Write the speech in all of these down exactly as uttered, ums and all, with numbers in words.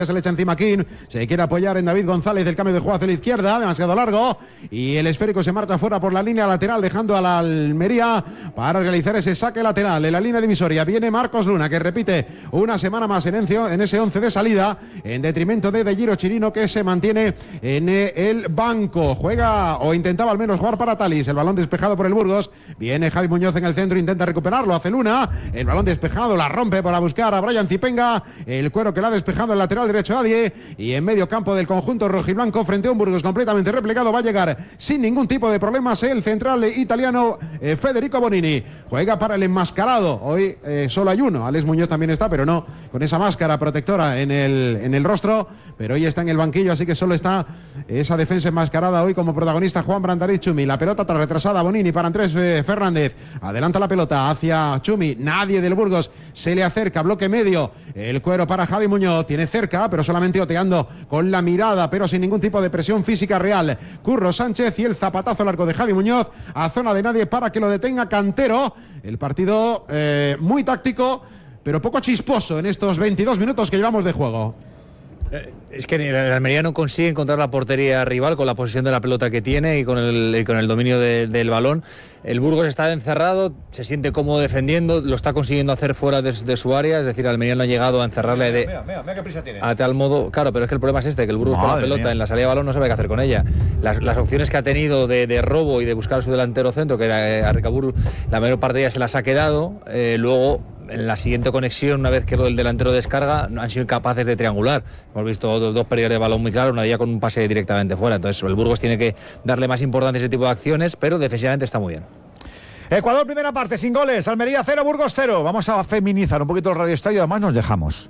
Se le echa encima King, se quiere apoyar en David González, el cambio de juego hacia la izquierda, demasiado largo, y el esférico se marcha fuera por la línea lateral, dejando a la Almería para realizar ese saque lateral. En la línea divisoria viene Marcos Luna, que repite una semana más en, encio, en ese once de salida, en detrimento de De Giro Chirino, que se mantiene en el banco. Juega, o intentaba al menos jugar para Talis, el balón despejado por el Burgos, viene Javi Muñoz en el centro, intenta recuperarlo, hace Luna, el balón despejado, la rompe para buscar a Brian Zipenga, el cuero que la ha despejado el lateral derecho Adie, y en medio campo del conjunto rojiblanco frente a un Burgos completamente replegado va a llegar sin ningún tipo de problemas el central italiano eh, Federico Bonini. Juega para el enmascarado, hoy eh, solo hay uno, Alex Muñoz también está, pero no con esa máscara protectora en el, en el rostro, pero hoy está en el banquillo, así que solo está esa defensa enmascarada hoy como protagonista Juan Brandariz Chumi. La pelota tras retrasada, Bonini para Andrés eh, Fernández, adelanta la pelota hacia Chumi, nadie del Burgos se le acerca, bloque medio, el cuero para Javi Muñoz, tiene cerca, pero solamente oteando con la mirada, pero sin ningún tipo de presión física real, Curro Sánchez, y el zapatazo largo de Javi Muñoz a zona de nadie para que lo detenga Cantero. El partido eh, muy táctico, pero poco chisposo en estos veintidós minutos que llevamos de juego. Es que el Almería no consigue encontrar la portería rival con la posesión de la pelota que tiene y con el, y con el dominio de, del balón. El Burgos está encerrado, se siente cómodo defendiendo, lo está consiguiendo hacer fuera de, de su área, es decir, el Almería no ha llegado a encerrarle de, mira, mira, mira qué prisa tiene. A tal modo, claro, pero es que el problema es este, que el Burgos Madre con la pelota mía. En la salida de balón no sabe qué hacer con ella. Las, las opciones que ha tenido de, de robo y de buscar a su delantero centro, que era eh, Arrecabur, la mayor parte de ellas se las ha quedado, eh, luego en la siguiente conexión, una vez que el delantero descarga, han sido incapaces de triangular. Hemos visto dos, dos pérdidas de balón muy claras, una de ellas con un pase directamente fuera. Entonces el Burgos tiene que darle más importancia a ese tipo de acciones, pero defensivamente está muy bien. Ecuador, primera parte, sin goles. Almería cero, Burgos cero. Vamos a feminizar un poquito el Radio Estadio, además nos dejamos.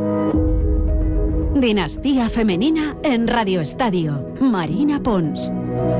Dinastía Femenina en Radio Estadio. Marina Pons.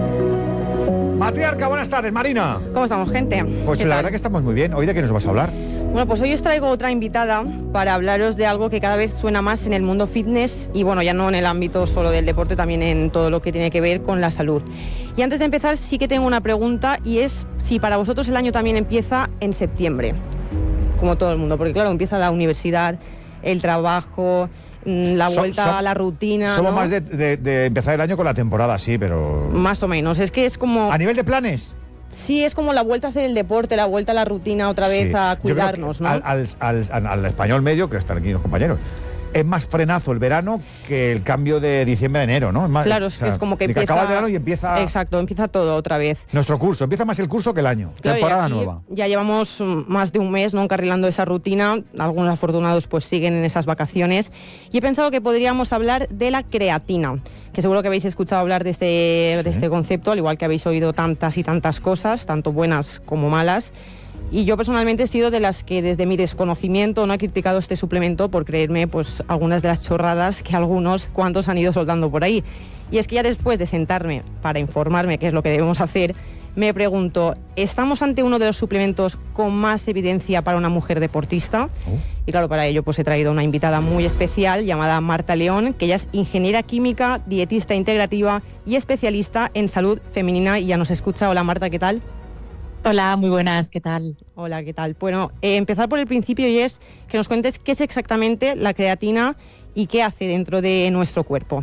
Matriarca, buenas tardes, Marina. ¿Cómo estamos, gente? Pues la tal? verdad que estamos muy bien. ¿Hoy de qué nos vas a hablar? Bueno, pues hoy os traigo otra invitada para hablaros de algo que cada vez suena más en el mundo fitness y bueno, ya no en el ámbito solo del deporte, también en todo lo que tiene que ver con la salud. Y antes de empezar sí que tengo una pregunta y es si para vosotros el año también empieza en septiembre, como todo el mundo, porque claro, empieza la universidad, el trabajo, la vuelta so, so, a la rutina. Somos ¿no? más de, de, de empezar el año con la temporada, sí, pero... Más o menos, es que es como... ¿A nivel de planes? Sí, es como la vuelta a hacer el deporte, la vuelta a la rutina otra vez, sí, a cuidarnos, ¿no? Al, al, al, al español medio, que están aquí los compañeros, es más frenazo el verano que el cambio de diciembre a enero, ¿no? Es más, claro, o sea, es como que empieza... que acaba el verano y empieza... Exacto, empieza todo otra vez. Nuestro curso, empieza más el curso que el año, claro, temporada nueva. Ya llevamos más de un mes, ¿no?, encarrilando esa rutina, algunos afortunados pues siguen en esas vacaciones, y he pensado que podríamos hablar de la creatina, que seguro que habéis escuchado hablar de este, sí. de este concepto, al igual que habéis oído tantas y tantas cosas, tanto buenas como malas. Y yo personalmente he sido de las que desde mi desconocimiento no he criticado este suplemento por creerme pues algunas de las chorradas que algunos cuantos han ido soltando por ahí. Y es que ya después de sentarme para informarme qué es lo que debemos hacer, me pregunto, ¿estamos ante uno de los suplementos con más evidencia para una mujer deportista? Oh. Y claro, para ello pues he traído una invitada muy especial llamada Marta León, que ella es ingeniera química, dietista integrativa y especialista en salud femenina y ya nos escucha. Hola Marta, ¿qué tal? Hola, muy buenas, ¿qué tal? Hola, ¿qué tal? Bueno, eh, empezar por el principio y es que nos cuentes qué es exactamente la creatina y qué hace dentro de nuestro cuerpo.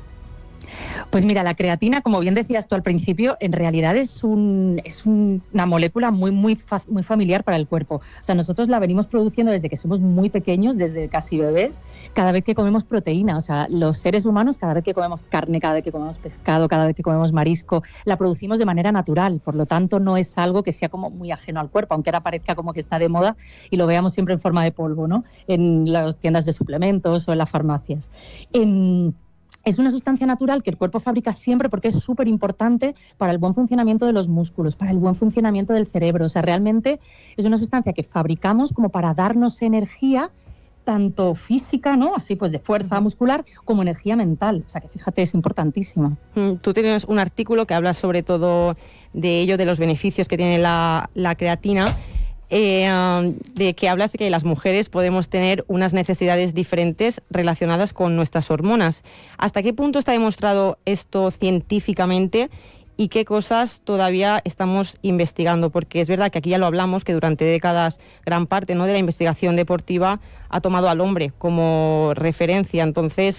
Pues mira, la creatina, como bien decías tú al principio, en realidad es, un, es un, una molécula muy, muy, fa, muy familiar para el cuerpo. O sea, nosotros la venimos produciendo desde que somos muy pequeños, desde casi bebés, cada vez que comemos proteína. O sea, los seres humanos, cada vez que comemos carne, cada vez que comemos pescado, cada vez que comemos marisco, la producimos de manera natural. Por lo tanto, no es algo que sea como muy ajeno al cuerpo, aunque ahora parezca como que está de moda y lo veamos siempre en forma de polvo, ¿no?, en las tiendas de suplementos o en las farmacias. En, Es una sustancia natural que el cuerpo fabrica siempre porque es súper importante para el buen funcionamiento de los músculos, para el buen funcionamiento del cerebro. O sea, realmente es una sustancia que fabricamos como para darnos energía, tanto física, ¿no?, así pues de fuerza muscular, como energía mental. O sea, que fíjate, es importantísima. Tú tienes un artículo que habla sobre todo de ello, de los beneficios que tiene la, la creatina. Eh, de que hablas de que las mujeres podemos tener unas necesidades diferentes relacionadas con nuestras hormonas. ¿Hasta qué punto está demostrado esto científicamente y qué cosas todavía estamos investigando? Porque es verdad que aquí ya lo hablamos, que durante décadas gran parte, ¿no?, de la investigación deportiva ha tomado al hombre como referencia. Entonces,